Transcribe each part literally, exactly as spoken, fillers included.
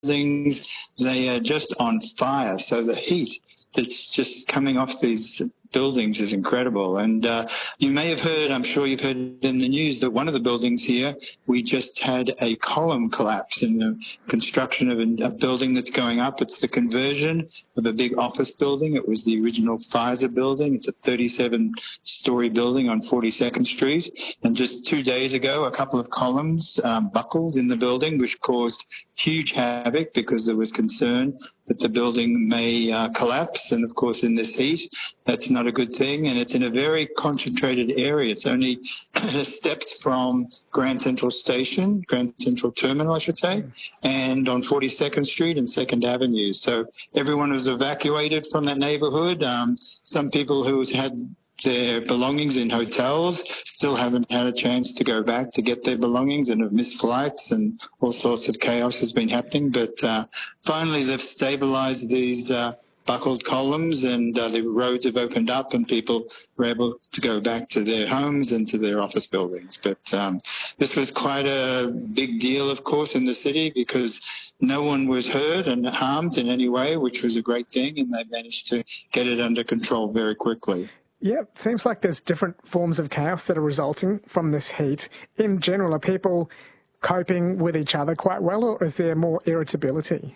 buildings, they are just on fire. So the heat that's just coming off these buildings is incredible. And uh, you may have heard, I'm sure you've heard in the news, that one of the buildings here, we just had a column collapse in the construction of a, a building that's going up. It's the conversion of a big office building. It was the original Pfizer building. It's a thirty-seven story building on forty-second Street. And just two days ago, a couple of columns um, buckled in the building, which caused huge havoc because there was concern that the building may uh, collapse. And of course, in this heat, that's not a good thing. And it's in a very concentrated area. It's only steps from Grand Central Station, Grand Central Terminal, I should say, and on forty-second Street and second Avenue. So everyone was evacuated from that neighborhood. Um, some people who had their belongings in hotels still haven't had a chance to go back to get their belongings and have missed flights, and all sorts of chaos has been happening. But uh, finally, they've stabilized these uh, buckled columns, and uh, the roads have opened up, and people were able to go back to their homes and to their office buildings. But um, this was quite a big deal, of course, in the city, because no one was hurt and harmed in any way, which was a great thing, and they managed to get it under control very quickly. Yeah, it seems like there's different forms of chaos that are resulting from this heat. In general, are people coping with each other quite well, or is there more irritability?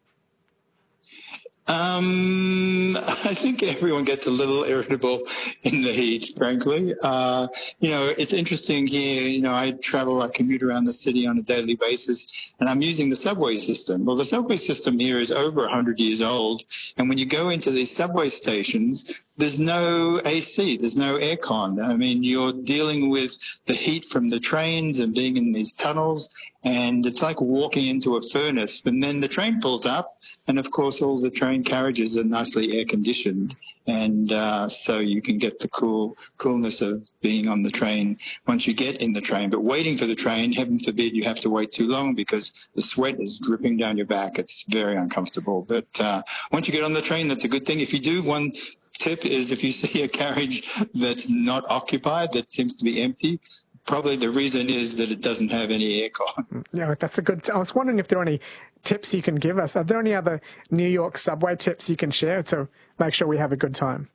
Um, I think everyone gets a little irritable in the heat, frankly. Uh, you know, it's interesting here, you know, I travel, I commute around the city on a daily basis, and I'm using the subway system. Well, the subway system here is over one hundred years old, and when you go into these subway stations, there's no A C, there's no aircon. I mean, you're dealing with the heat from the trains and being in these tunnels, and it's like walking into a furnace. And then the train pulls up, and of course all the train carriages are nicely air conditioned, and uh, so you can get the cool coolness of being on the train once you get in the train. But waiting for the train, heaven forbid you have to wait too long because the sweat is dripping down your back. It's very uncomfortable. But uh, once you get on the train, that's a good thing. If you do, one tip is if you see a carriage that's not occupied, that seems to be empty, probably the reason is that it doesn't have any aircon. Yeah, that's a good t- I was wondering if there are any tips you can give us. Are there any other New York subway tips you can share to make sure we have a good time?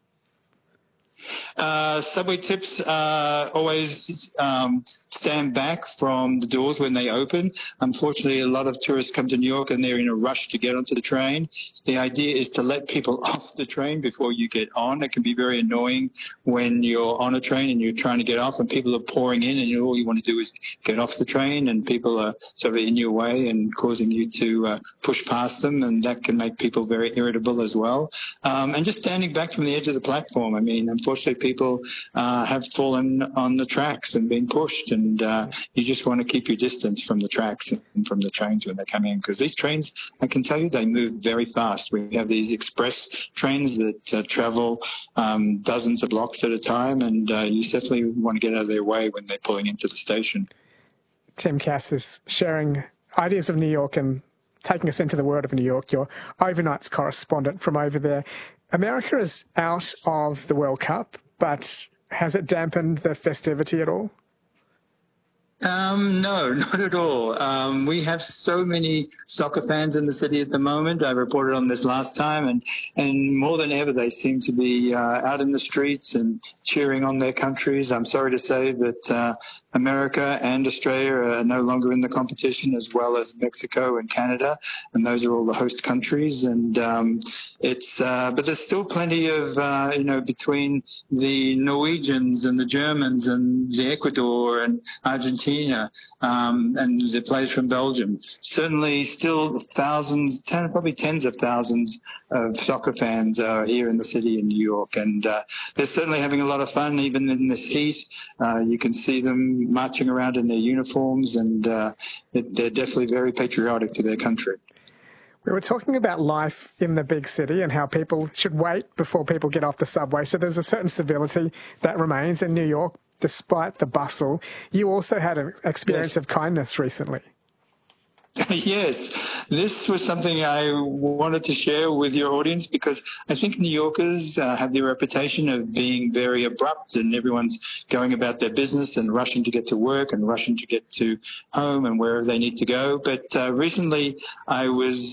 Uh, subway tips, uh, always um, stand back from the doors when they open. Unfortunately, a lot of tourists come to New York and they're in a rush to get onto the train. The idea is to let people off the train before you get on. It can be very annoying when you're on a train and you're trying to get off and people are pouring in, and you, all you want to do is get off the train, and people are sort of in your way and causing you to uh, push past them, and that can make people very irritable as well. Um, and just standing back from the edge of the platform. I mean, unfortunately, people uh, have fallen on the tracks and been pushed, and uh, you just want to keep your distance from the tracks and from the trains when they come in, because these trains, I can tell you, they move very fast. We have these express trains that uh, travel um, dozens of blocks at a time, and uh, you definitely want to get out of their way when they're pulling into the station. Tim Cass is sharing ideas of New York and taking us into the world of New York, your overnights correspondent from over there. America is out of the World Cup, but has it dampened the festivity at all? Um, no, not at all. Um, we have so many soccer fans in the city at the moment. I reported on this last time, and, and more than ever, they seem to be uh, out in the streets and cheering on their countries. I'm sorry to say that uh, America and Australia are no longer in the competition, as well as Mexico and Canada, and those are all the host countries. And um, it's, uh, but there's still plenty of, uh, you know, between the Norwegians and the Germans and the Ecuador and Argentina um, and the players from Belgium. Certainly, still thousands, ten, probably tens of thousands of soccer fans are here in the city in New York, and uh, they're certainly having a lot of fun, even in this heat. Uh, you can see them marching around in their uniforms, and uh, they're definitely very patriotic to their country. We were talking about life in the big city and how people should wait before people get off the subway. So there's a certain civility that remains in New York, despite the bustle. You also had an experience yes. of kindness recently. Yes, this was something I wanted to share with your audience because I think New Yorkers uh, have the reputation of being very abrupt and everyone's going about their business and rushing to get to work and rushing to get to home and wherever they need to go. But uh, recently I was